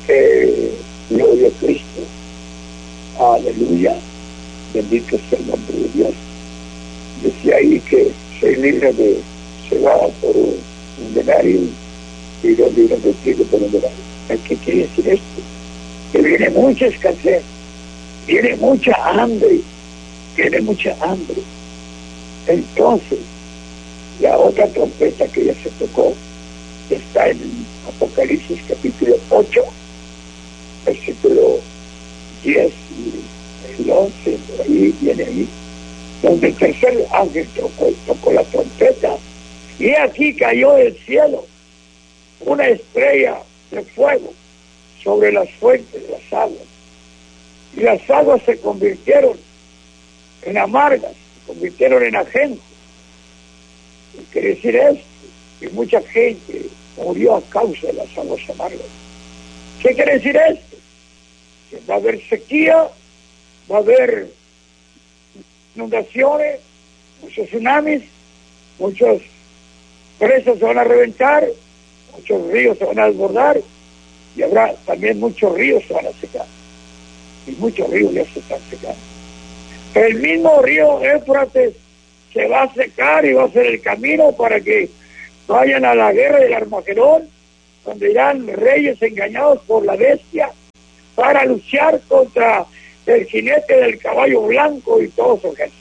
Gloria a Cristo. Aleluya. Bendito sea el nombre de Dios. Decía ahí que soy libre de cebada por un denario y 2 libras de trigo por un denario. ¿Qué quiere decir esto? Que viene mucha escasez, viene mucha hambre, viene mucha hambre. Entonces, la otra trompeta que ya se tocó está en Apocalipsis capítulo 8, versículo 10 y el 11, por ahí viene ahí, donde el tercer ángel tocó la trompeta, y aquí cayó del cielo una estrella de fuego sobre las fuentes de las aguas, y las aguas se convirtieron en amargas, se convirtieron en ajenjo. ¿Qué quiere decir esto? Que mucha gente murió a causa de las aguas amargas. ¿Qué quiere decir esto? Que va a haber sequía, va a haber inundaciones, muchos tsunamis, muchas presas se van a reventar, muchos ríos se van a desbordar, y habrá también muchos ríos se van a secar, y muchos ríos ya se están secando. El mismo río Éufrates se va a secar y va a ser el camino para que vayan a la guerra del Armagedón, donde irán reyes engañados por la bestia para luchar contra el jinete del caballo blanco y todo su ejército.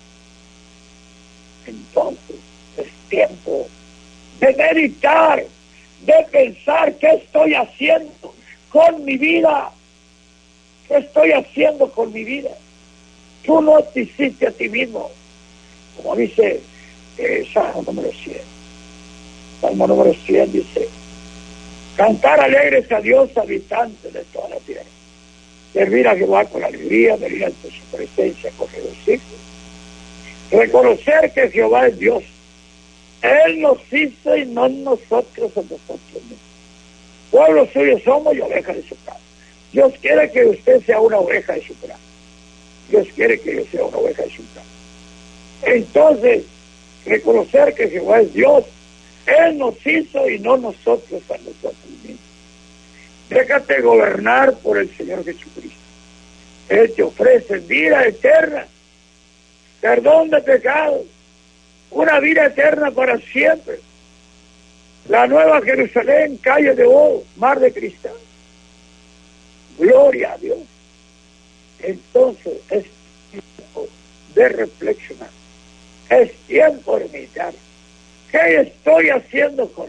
Entonces es tiempo de meditar, de pensar qué estoy haciendo con mi vida, qué estoy haciendo con mi vida. Tú no te hiciste a ti mismo, como dice Salmo número 100. Salmo número 100 dice: cantar alegres a Dios, habitantes de toda la tierra. Servir a Jehová con alegría, venir ante su presencia con regocijo. Reconocer que Jehová es Dios. Él nos hizo y no nosotros a nosotros mismos. Pueblo suyo somos y oveja de su prado. Dios quiere que usted sea una oveja de su prado. Dios quiere que yo sea una oveja de su prado. Entonces, reconocer que Jehová es Dios. Él nos hizo y no nosotros a nosotros mismos. Déjate gobernar por el Señor Jesucristo. Él te ofrece vida eterna, perdón de pecados, una vida eterna para siempre. La nueva Jerusalén, calle de oro, mar de cristal. Gloria a Dios. Entonces es tiempo de reflexionar. Es tiempo de meditar. ¿Qué estoy haciendo con